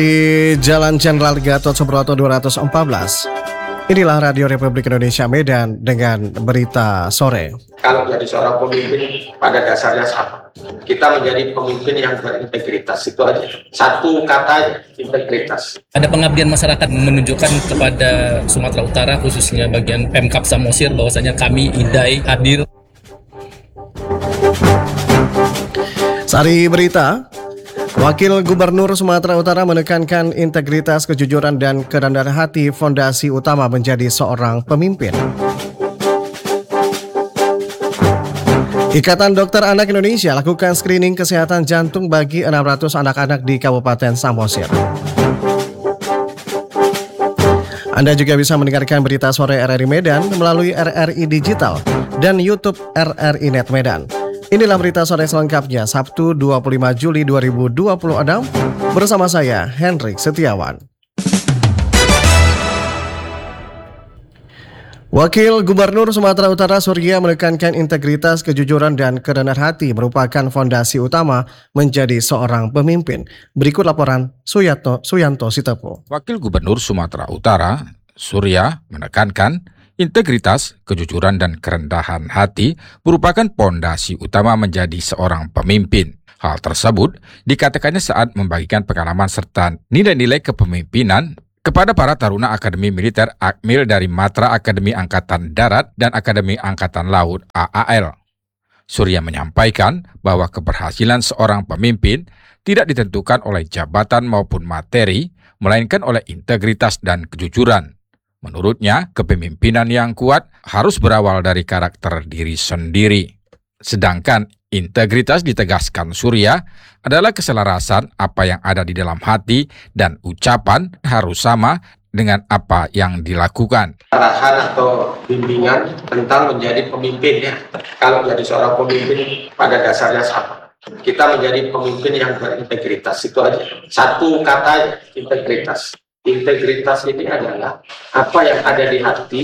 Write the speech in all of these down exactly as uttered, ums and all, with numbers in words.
Di Jalan Jenderal Gatot Subroto dua ratus empat belas. Inilah Radio Republik Indonesia Medan dengan berita sore. Kalau jadi seorang pemimpin pada dasarnya sama. Kita menjadi pemimpin yang berintegritas, itu aja. Satu kata, integritas. Ada pengabdian masyarakat menunjukkan kepada Sumatera Utara, khususnya bagian Pemkab Samosir, bahwasanya kami Idai hadir. Sari berita. Wakil Gubernur Sumatera Utara menekankan integritas, kejujuran, dan kerendahan hati fondasi utama menjadi seorang pemimpin. Ikatan Dokter Anak Indonesia lakukan screening kesehatan jantung bagi enam ratus anak-anak di Kabupaten Samosir. Anda juga bisa mendengarkan berita sore R R I Medan melalui R R I Digital dan YouTube R R I Net Medan. Inilah berita sore selengkapnya Sabtu dua puluh lima Juli dua ribu dua puluh enam bersama saya Hendrik Setiawan. Wakil Gubernur Sumatera Utara Surya menekankan integritas, kejujuran, dan kerendahan hati merupakan fondasi utama menjadi seorang pemimpin. Berikut laporan Suyanto, Suyanto Sitepo. Wakil Gubernur Sumatera Utara Surya menekankan integritas, kejujuran, dan kerendahan hati merupakan pondasi utama menjadi seorang pemimpin. Hal tersebut dikatakannya saat membagikan pengalaman serta nilai-nilai kepemimpinan kepada para taruna Akademi Militer Akmil dari Matra Akademi Angkatan Darat dan Akademi Angkatan Laut A A L. Surya menyampaikan bahwa keberhasilan seorang pemimpin tidak ditentukan oleh jabatan maupun materi, melainkan oleh integritas dan kejujuran. Menurutnya, kepemimpinan yang kuat harus berawal dari karakter diri sendiri. Sedangkan integritas ditegaskan Surya adalah keselarasan apa yang ada di dalam hati dan ucapan harus sama dengan apa yang dilakukan. Arahan atau bimbingan tentang menjadi pemimpin ya. Kalau jadi seorang pemimpin pada dasarnya sama. Kita menjadi pemimpin yang berintegritas, itu aja. Satu kata, integritas. Integritas ini adalah apa yang ada di hati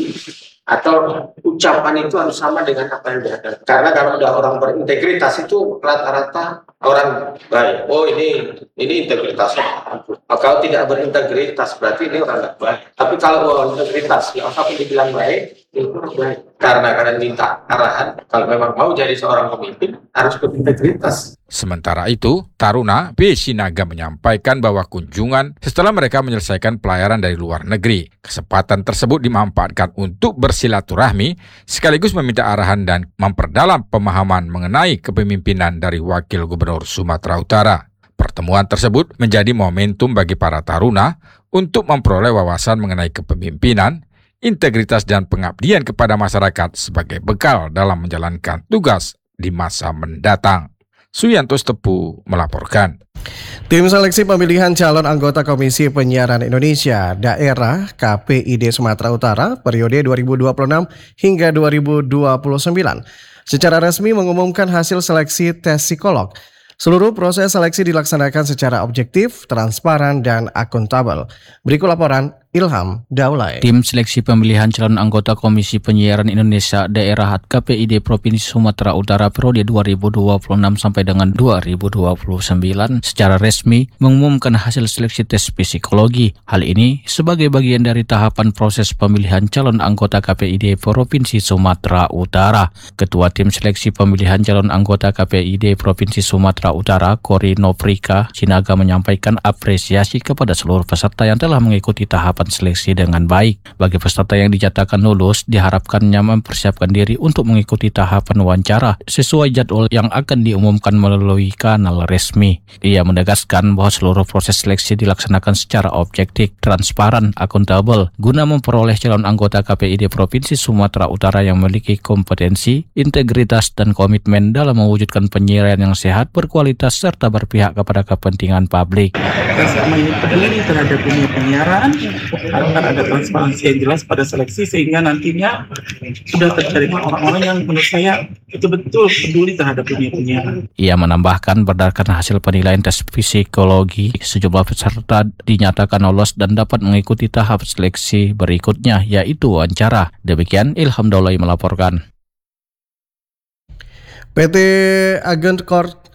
atau ucapan itu harus sama dengan apa yang ada. Karena kalau udah orang berintegritas itu rata-rata orang baik. Oh ini ini integritasnya. Kalau tidak berintegritas berarti ini orang nggak baik. Tapi kalau oh, integritas, ya apa yang dibilang baik itu orang baik. Karena kalian minta arahan, kalau memang mau jadi seorang pemimpin harus berintegritas. Sementara itu, Taruna B. Sinaga menyampaikan bahwa kunjungan setelah mereka menyelesaikan pelayaran dari luar negeri. Kesempatan tersebut dimanfaatkan untuk bersilaturahmi sekaligus meminta arahan dan memperdalam pemahaman mengenai kepemimpinan dari Wakil Gubernur Sumatera Utara. Pertemuan tersebut menjadi momentum bagi para taruna untuk memperoleh wawasan mengenai kepemimpinan, integritas, dan pengabdian kepada masyarakat sebagai bekal dalam menjalankan tugas di masa mendatang. Suyanto Sitepu melaporkan. Tim seleksi pemilihan calon anggota Komisi Penyiaran Indonesia Daerah K P I D Sumatera Utara periode dua ribu dua puluh enam hingga dua ribu dua puluh sembilan secara resmi mengumumkan hasil seleksi tes psikolog. Seluruh proses seleksi dilaksanakan secara objektif, transparan, dan akuntabel. Berikut laporan Ilham Daulay. Tim seleksi pemilihan calon anggota Komisi Penyiaran Indonesia Daerah K P I D Provinsi Sumatera Utara periode dua ribu dua puluh enam sampai dengan dua ribu dua puluh sembilan secara resmi mengumumkan hasil seleksi tes psikologi. Hal ini sebagai bagian dari tahapan proses pemilihan calon anggota K P I D Provinsi Sumatera Utara. Ketua Tim Seleksi Pemilihan Calon Anggota K P I D Provinsi Sumatera Utara, Kori Novrika Sinaga menyampaikan apresiasi kepada seluruh peserta yang telah mengikuti tahapan seleksi dengan baik. Bagi peserta yang dinyatakan lulus, diharapkannya mempersiapkan diri untuk mengikuti tahapan wawancara sesuai jadwal yang akan diumumkan melalui kanal resmi. Ia menegaskan bahwa seluruh proses seleksi dilaksanakan secara objektif, transparan, akuntabel, guna memperoleh calon anggota K P I D Provinsi Sumatera Utara yang memiliki kompetensi, integritas, dan komitmen dalam mewujudkan penyiaran yang sehat, berkualitas, serta berpihak kepada kepentingan publik. Dan selama ini peduli terhadap dunia penyiaran, harapkan ada transparansi yang jelas pada seleksi sehingga nantinya sudah tercari orang-orang yang menurut saya betul-betul peduli terhadap dunia penyiaran. Ia menambahkan berdasarkan hasil penilaian tes psikologi, sejumlah peserta dinyatakan lolos dan dapat mengikuti tahap seleksi berikutnya, yaitu wawancara. Demikian Ilham Daulay melaporkan. P T Agent Corp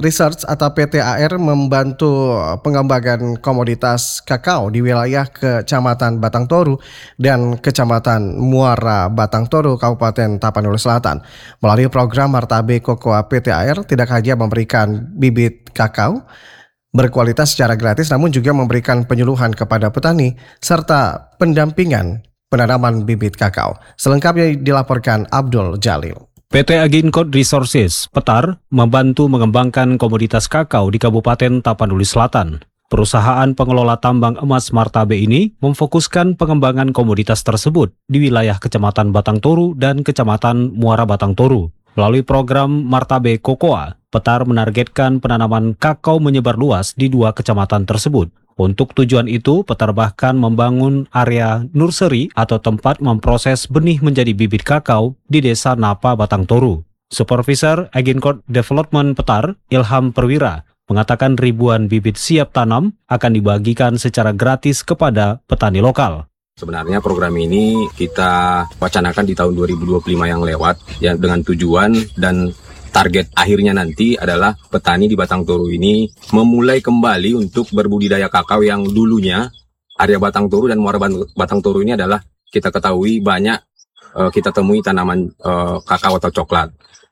Research atau P T A R membantu pengembangan komoditas kakao di wilayah Kecamatan Batang Toru dan Kecamatan Muara Batang Toru, Kabupaten Tapanuli Selatan. Melalui program Martabe Kokoa, P T A R tidak hanya memberikan bibit kakao berkualitas secara gratis, namun juga memberikan penyuluhan kepada petani serta pendampingan penanaman bibit kakao. Selengkapnya dilaporkan Abdul Jalil. P T Agincode Resources, Petar, membantu mengembangkan komoditas kakao di Kabupaten Tapanuli Selatan. Perusahaan pengelola tambang emas Martabe ini memfokuskan pengembangan komoditas tersebut di wilayah Kecamatan Batang Toru dan Kecamatan Muara Batang Toru. Melalui program Martabe Kokoa, Petar menargetkan penanaman kakao menyebar luas di dua kecamatan tersebut. Untuk tujuan itu, Petar bahkan membangun area nursery atau tempat memproses benih menjadi bibit kakao di Desa Napa Batang Toru. Supervisor Agincode Development Petar, Ilham Perwira, mengatakan ribuan bibit siap tanam akan dibagikan secara gratis kepada petani lokal. Sebenarnya program ini kita wacanakan di tahun dua ribu dua puluh lima yang lewat, ya, dengan tujuan dan target akhirnya nanti adalah petani di Batang Toru ini memulai kembali untuk berbudidaya kakao yang dulunya area Batang Toru dan Muara Batang Toru ini adalah kita ketahui banyak uh, kita temui tanaman uh, kakao atau coklat.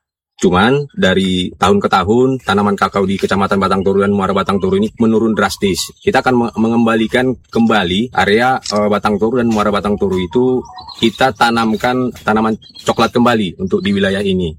Cuman dari tahun ke tahun tanaman kakao di Kecamatan Batang Toru dan Muara Batang Toru ini menurun drastis. Kita akan mengembalikan kembali area uh, Batang Toru dan Muara Batang Toru itu kita tanamkan tanaman coklat kembali untuk di wilayah ini.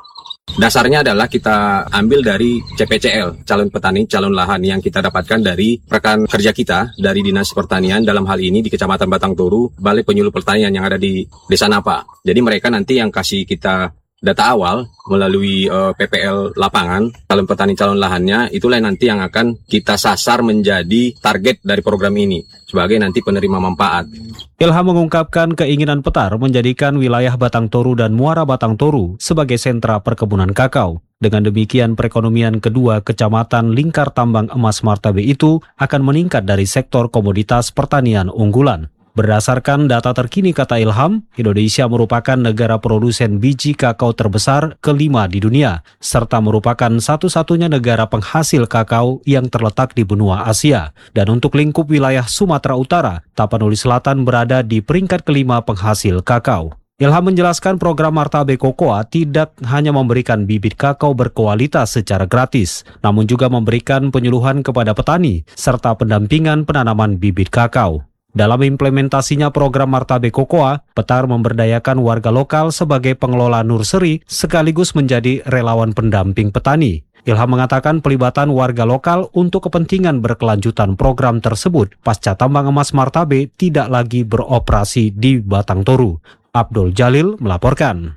Dasarnya adalah kita ambil dari C P C L, calon petani, calon lahan yang kita dapatkan dari rekan kerja kita dari Dinas Pertanian dalam hal ini di Kecamatan Batang Toru, Balai Penyuluh Pertanian yang ada di Desa Napa. Jadi mereka nanti yang kasih kita data awal melalui uh, P P L lapangan, calon petani calon lahannya, itulah nanti yang akan kita sasar menjadi target dari program ini sebagai nanti penerima manfaat. Ilham mengungkapkan keinginan Petar menjadikan wilayah Batang Toru dan Muara Batang Toru sebagai sentra perkebunan kakao. Dengan demikian perekonomian kedua kecamatan lingkar tambang emas Martabe itu akan meningkat dari sektor komoditas pertanian unggulan. Berdasarkan data terkini, kata Ilham, Indonesia merupakan negara produsen biji kakao terbesar kelima di dunia, serta merupakan satu-satunya negara penghasil kakao yang terletak di benua Asia. Dan untuk lingkup wilayah Sumatera Utara, Tapanuli Selatan berada di peringkat kelima penghasil kakao. Ilham menjelaskan program Martabe Kokoa tidak hanya memberikan bibit kakao berkualitas secara gratis, namun juga memberikan penyuluhan kepada petani, serta pendampingan penanaman bibit kakao. Dalam implementasinya program Martabe Kokoa, Petar memberdayakan warga lokal sebagai pengelola nursery sekaligus menjadi relawan pendamping petani. Ilham mengatakan pelibatan warga lokal untuk kepentingan berkelanjutan program tersebut pasca tambang emas Martabe tidak lagi beroperasi di Batang Toru. Abdul Jalil melaporkan.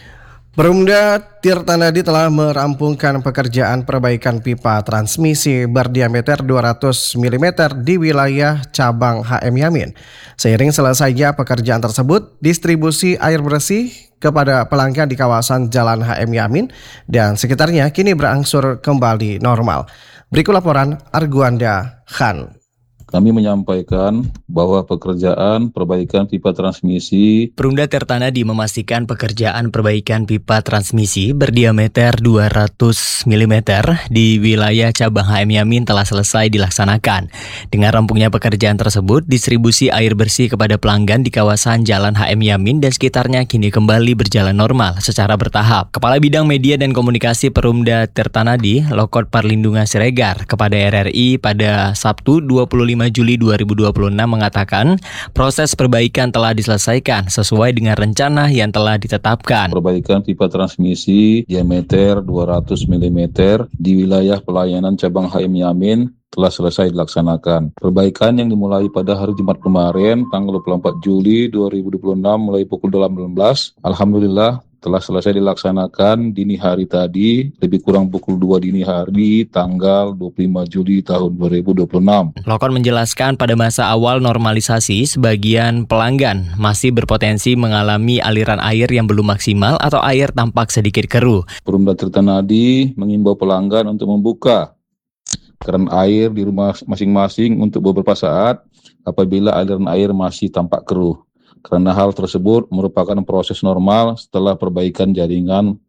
Perumda Tirtanadi telah merampungkan pekerjaan perbaikan pipa transmisi berdiameter dua ratus milimeter di wilayah cabang H M Yamin. Seiring selesainya pekerjaan tersebut, distribusi air bersih kepada pelanggan di kawasan Jalan H M Yamin dan sekitarnya kini berangsur kembali normal. Berikut laporan Arguanda Khan. Kami menyampaikan bahwa pekerjaan perbaikan pipa transmisi Perumda Tirtanadi memastikan pekerjaan perbaikan pipa transmisi berdiameter dua ratus milimeter di wilayah cabang H M Yamin telah selesai dilaksanakan. Dengan rampungnya pekerjaan tersebut, distribusi air bersih kepada pelanggan di kawasan Jalan H M Yamin dan sekitarnya kini kembali berjalan normal secara bertahap. Kepala Bidang Media dan Komunikasi Perumda Tirtanadi, Lokot Parlindungan Siregar, kepada R R I pada Sabtu dua puluh lima Juli dua ribu dua puluh enam mengatakan proses perbaikan telah diselesaikan sesuai dengan rencana yang telah ditetapkan. Perbaikan pipa transmisi diameter dua ratus milimeter di wilayah pelayanan cabang H M Yamin telah selesai dilaksanakan. Perbaikan yang dimulai pada hari Jumat kemarin tanggal dua puluh empat Juli dua ribu dua puluh enam mulai pukul delapan belas, alhamdulillah telah selesai dilaksanakan dini hari tadi, lebih kurang pukul dua dini hari tanggal dua puluh lima Juli tahun dua ribu dua puluh enam. Lokon menjelaskan pada masa awal normalisasi, sebagian pelanggan masih berpotensi mengalami aliran air yang belum maksimal atau air tampak sedikit keruh. Perumda Tirtanadi mengimbau pelanggan untuk membuka keran air di rumah masing-masing untuk beberapa saat apabila aliran air masih tampak keruh. Karena hal tersebut merupakan proses normal setelah perbaikan jaringan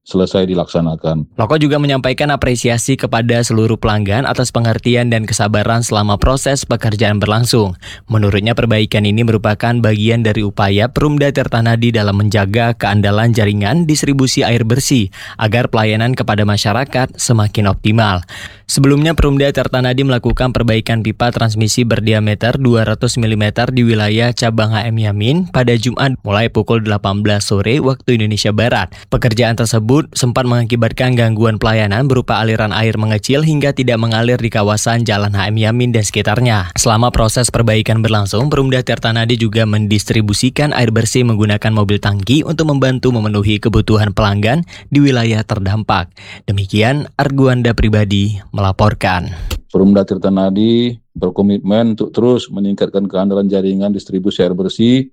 selesai dilaksanakan. Loko juga menyampaikan apresiasi kepada seluruh pelanggan atas pengertian dan kesabaran selama proses pekerjaan berlangsung. Menurutnya perbaikan ini merupakan bagian dari upaya Perumda Tirtanadi dalam menjaga keandalan jaringan distribusi air bersih agar pelayanan kepada masyarakat semakin optimal. Sebelumnya Perumda Tirtanadi melakukan perbaikan pipa transmisi berdiameter dua ratus milimeter di wilayah cabang H M Yamin pada Jumat mulai pukul delapan belas sore waktu Indonesia Barat. Pekerjaan tersebut sempat mengakibatkan gangguan pelayanan berupa aliran air mengecil hingga tidak mengalir di kawasan Jalan H M Yamin dan sekitarnya. Selama proses perbaikan berlangsung, Perumda Tirtanadi juga mendistribusikan air bersih menggunakan mobil tangki untuk membantu memenuhi kebutuhan pelanggan di wilayah terdampak. Demikian Arguanda Pribadi melaporkan. Perumda Tirtanadi berkomitmen untuk terus meningkatkan keandalan jaringan distribusi air bersih.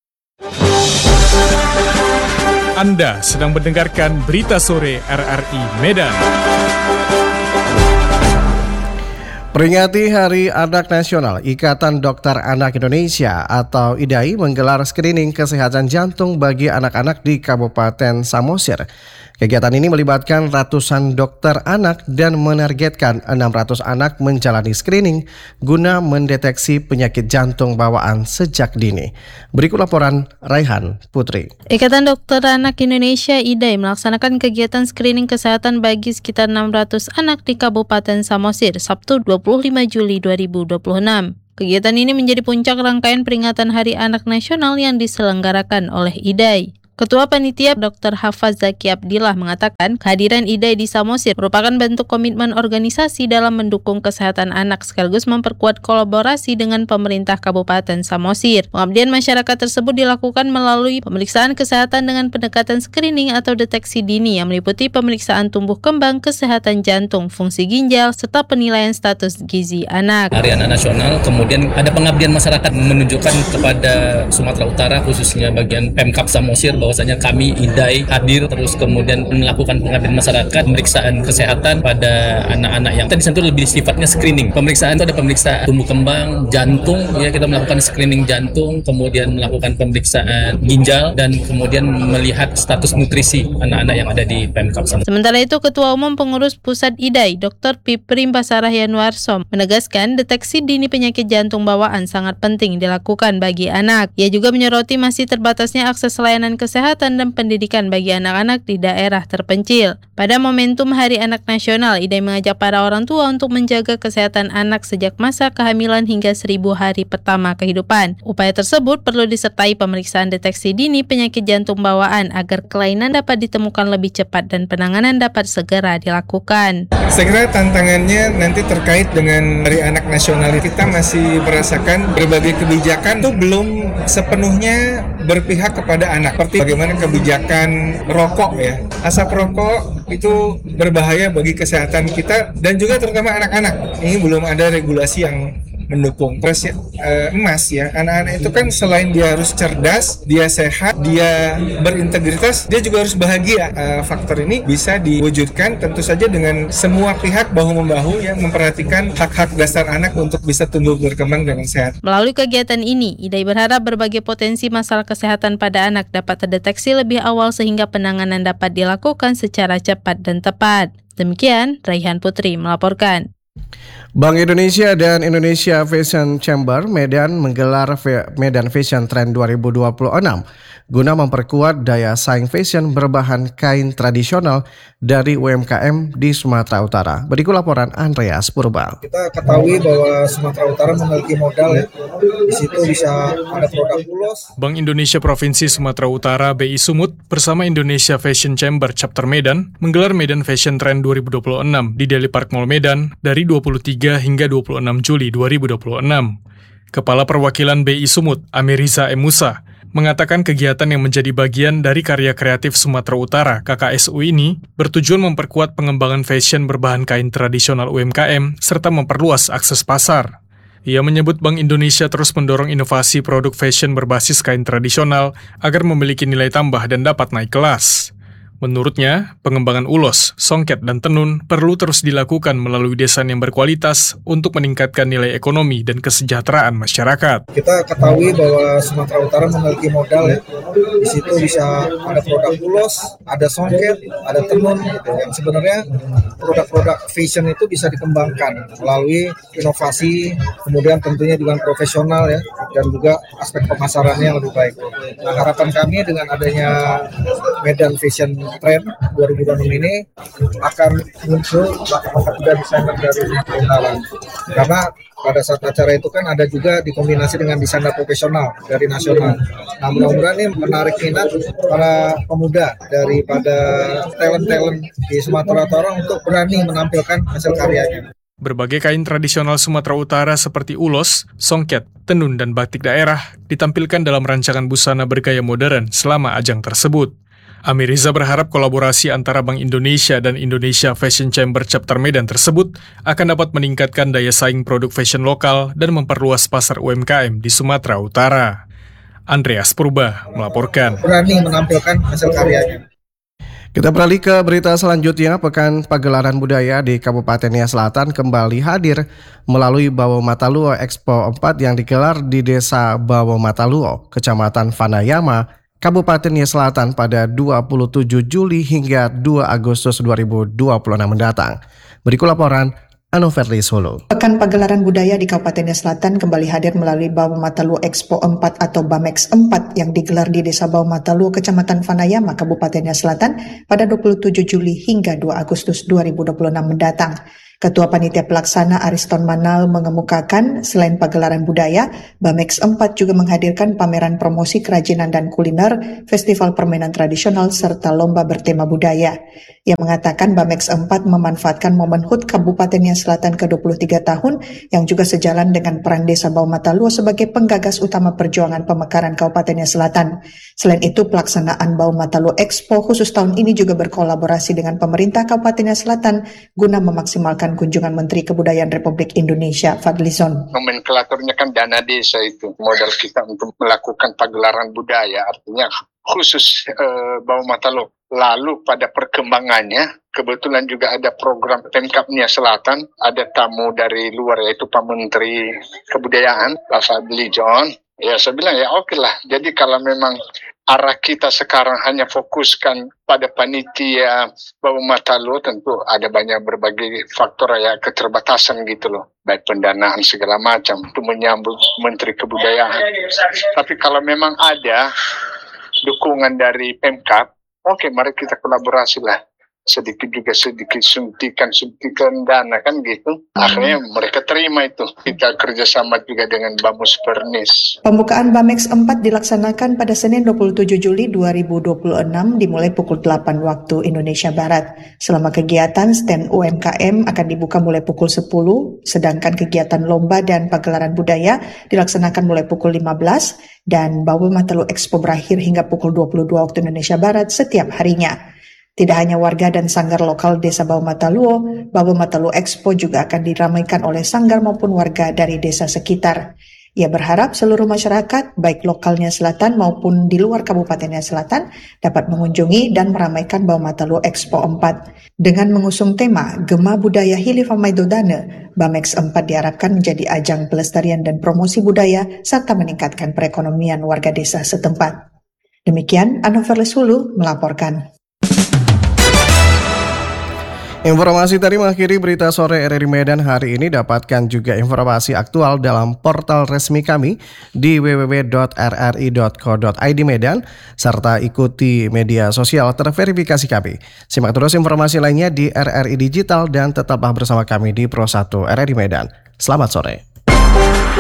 Anda sedang mendengarkan Berita Sore R R I Medan. Peringati Hari Anak Nasional, Ikatan Dokter Anak Indonesia atau I D A I menggelar screening kesehatan jantung bagi anak-anak di Kabupaten Samosir. Kegiatan ini melibatkan ratusan dokter anak dan menargetkan enam ratus anak menjalani screening guna mendeteksi penyakit jantung bawaan sejak dini. Berikut laporan Raihan Putri. Ikatan Dokter Anak Indonesia I D A I melaksanakan kegiatan screening kesehatan bagi sekitar enam ratus anak di Kabupaten Samosir Sabtu dua puluh lima Juli dua ribu dua puluh enam. Kegiatan ini menjadi puncak rangkaian peringatan Hari Anak Nasional yang diselenggarakan oleh I D A I. Ketua Panitia Dokter Hafaz Zaki Abdillah mengatakan kehadiran I D A I di Samosir merupakan bentuk komitmen organisasi dalam mendukung kesehatan anak sekaligus memperkuat kolaborasi dengan pemerintah Kabupaten Samosir. Pengabdian masyarakat tersebut dilakukan melalui pemeriksaan kesehatan dengan pendekatan screening atau deteksi dini yang meliputi pemeriksaan tumbuh kembang, kesehatan jantung, fungsi ginjal, serta penilaian status gizi anak. Hari Anak Nasional, kemudian ada pengabdian masyarakat menunjukkan kepada Sumatera Utara khususnya bagian Pemkab Samosir bahwasanya kami I D A I hadir terus kemudian melakukan pengabdian masyarakat, pemeriksaan kesehatan pada anak-anak yang tadi sentuh lebih sifatnya screening. Pemeriksaan itu ada pemeriksaan tumbuh kembang, jantung, ya kita melakukan screening jantung, kemudian melakukan pemeriksaan ginjal dan kemudian melihat status nutrisi anak-anak yang ada di Pemkab. Sementara itu Ketua Umum Pengurus Pusat I D A I Doktor Piprim Basarah Yanuarso menegaskan deteksi dini penyakit jantung bawaan sangat penting dilakukan bagi anak. Ia juga menyoroti masih terbatasnya akses layanan kesehatan kesehatan dan pendidikan bagi anak-anak di daerah terpencil. Pada momentum Hari Anak Nasional, I D A I mengajak para orang tua untuk menjaga kesehatan anak sejak masa kehamilan hingga seribu hari pertama kehidupan. Upaya tersebut perlu disertai pemeriksaan deteksi dini penyakit jantung bawaan agar kelainan dapat ditemukan lebih cepat dan penanganan dapat segera dilakukan. Saya kira tantangannya nanti terkait dengan Hari Anak Nasional. Kita masih merasakan berbagai kebijakan itu belum sepenuhnya berpihak kepada anak. Seperti bagaimana kebijakan rokok ya. Asap rokok itu berbahaya bagi kesehatan kita dan juga terutama anak-anak. Ini belum ada regulasi yang mendukung. Terus uh, emas ya, anak-anak itu kan selain dia harus cerdas, dia sehat, dia berintegritas, dia juga harus bahagia. Uh, faktor ini bisa diwujudkan tentu saja dengan semua pihak bahu-membahu yang memperhatikan hak-hak dasar anak untuk bisa tumbuh berkembang dengan sehat. Melalui kegiatan ini, I D A I berharap berbagai potensi masalah kesehatan pada anak dapat terdeteksi lebih awal sehingga penanganan dapat dilakukan secara cepat dan tepat. Demikian, Raihan Putri melaporkan. Bank Indonesia dan Indonesia Fashion Chamber Medan menggelar Medan Fashion Trend dua ribu dua puluh enam guna memperkuat daya saing fashion berbahan kain tradisional dari U M K M di Sumatera Utara. Berikut laporan Andreas Purba. Kita ketahui bahwa Sumatera Utara memiliki modal ya. Di situ bisa ada produk ulos. Bank Indonesia Provinsi Sumatera Utara B I Sumut bersama Indonesia Fashion Chamber Chapter Medan menggelar Medan Fashion Trend dua ribu dua puluh enam di Deli Park Mall Medan dari dua puluh tiga hingga dua puluh enam Juli dua ribu dua puluh enam. Kepala Perwakilan B I Sumut, Ameriza M. Musa, mengatakan kegiatan yang menjadi bagian dari karya kreatif Sumatera Utara K K S U ini bertujuan memperkuat pengembangan fashion berbahan kain tradisional U M K M serta memperluas akses pasar. Ia menyebut Bank Indonesia terus mendorong inovasi produk fashion berbasis kain tradisional agar memiliki nilai tambah dan dapat naik kelas. Menurutnya, pengembangan ulos, songket, dan tenun perlu terus dilakukan melalui desain yang berkualitas untuk meningkatkan nilai ekonomi dan kesejahteraan masyarakat. Kita ketahui bahwa Sumatera Utara memiliki modal ya. Di situ bisa ada produk ulos, ada songket, ada tenun gitu. Yang sebenarnya produk-produk fashion itu bisa dikembangkan melalui inovasi, kemudian tentunya dengan profesional ya, dan juga aspek pemasarannya yang lebih baik. Nah, harapan kami dengan adanya Medan Fashion Trend dua ribu dua puluh enam ini akan muncul bakat-bakat muda desainer dari Thailand. Karena pada saat acara itu kan ada juga dikombinasi dengan desainer profesional dari nasional. Nah, mudah-mudahan ini menarik minat para pemuda daripada talent-talent di Sumatera Utara untuk berani menampilkan hasil karyanya. Berbagai kain tradisional Sumatera Utara seperti ulos, songket, tenun, dan batik daerah ditampilkan dalam rancangan busana bergaya modern selama ajang tersebut. Amir Riza berharap kolaborasi antara Bank Indonesia dan Indonesia Fashion Chamber Chapter Medan tersebut akan dapat meningkatkan daya saing produk fashion lokal dan memperluas pasar U M K M di Sumatera Utara. Andreas Purba melaporkan. Berani menampilkan hasil karyanya. Kita beralih ke berita selanjutnya. Pekan Pagelaran Budaya di Kabupaten Nia Selatan kembali hadir melalui Bawo Mataluo Expo empat yang digelar di Desa Bawo Mataluo, Kecamatan Vanayama, Kabupaten Nia Selatan pada dua puluh tujuh Juli hingga dua Agustus dua ribu dua puluh enam mendatang. Berikut laporan Anu Verli Solo. Pekan Pagelaran Budaya di Kabupaten Nia Selatan kembali hadir melalui Bawo Mataluo Expo empat atau BAMEX empat yang digelar di Desa Bawo Mataluo, Kecamatan Vanayama, Kabupaten Nia Selatan pada dua puluh tujuh Juli hingga dua Agustus dua ribu dua puluh enam mendatang. Ketua Panitia Pelaksana Ariston Manal mengemukakan selain pagelaran budaya, BAMEX empat juga menghadirkan pameran promosi kerajinan dan kuliner, festival permainan tradisional, serta lomba bertema budaya. Ia mengatakan BAMEX empat memanfaatkan momen H U T Kabupaten Nia Selatan ke dua puluh tiga tahun yang juga sejalan dengan peran Desa Bawo Mataluo sebagai penggagas utama perjuangan pemekaran Kabupaten Nia Selatan. Selain itu, pelaksanaan Bawo Mataluo Expo khusus tahun ini juga berkolaborasi dengan pemerintah Kabupaten Nia Selatan guna memaksimalkan kunjungan Menteri Kebudayaan Republik Indonesia Fadlizon. Nomenklaturnya kan dana desa itu modal kita untuk melakukan pagelaran budaya, artinya khusus eh, Bawo Mataluo. Lalu pada perkembangannya kebetulan juga ada program Pemkab Nia Selatan, ada tamu dari luar yaitu Pak Menteri Kebudayaan Pak Fadlizon. Ya saya bilang ya oke lah. Jadi kalau memang arah kita sekarang hanya fokuskan pada panitia Bawo Mataluo, tentu ada banyak berbagai faktor ya, keterbatasan gitu loh, baik pendanaan segala macam untuk menyambut Menteri Kebudayaan. Tapi kalau memang ada dukungan dari Pemkab, oke mari kita kolaborasi lah. Sedikit juga sedikit suntikan-suntikan dana kan gitu. Akhirnya mereka terima itu. Kita kerjasama juga dengan Bamus Pernis. Pembukaan BAMEX empat dilaksanakan pada Senin dua puluh tujuh Juli dua ribu dua puluh enam dimulai pukul delapan waktu Indonesia Barat. Selama kegiatan, stand U M K M akan dibuka mulai pukul sepuluh, sedangkan kegiatan lomba dan pagelaran budaya dilaksanakan mulai pukul lima belas dan Bawo Mataluo Expo berakhir hingga pukul dua puluh dua waktu Indonesia Barat setiap harinya. Tidak hanya warga dan sanggar lokal Desa Bawo Mataluo, Bawo Mataluo Expo juga akan diramaikan oleh sanggar maupun warga dari desa sekitar. Ia berharap seluruh masyarakat, baik lokalnya Selatan maupun di luar Kabupatennya Selatan, dapat mengunjungi dan meramaikan Bawo Mataluo Expo empat. Dengan mengusung tema Gema Budaya Hilifa Maidodane, BAMEX empat diharapkan menjadi ajang pelestarian dan promosi budaya serta meningkatkan perekonomian warga desa setempat. Demikian, Anu Verli Solo melaporkan. Informasi tadi mengakhiri berita sore R R I Medan hari ini. Dapatkan juga informasi aktual dalam portal resmi kami di w w w dot r r i dot co dot i d Medan serta ikuti media sosial terverifikasi kami. Simak terus informasi lainnya di R R I Digital dan tetaplah bersama kami di Pro satu R R I Medan. Selamat sore.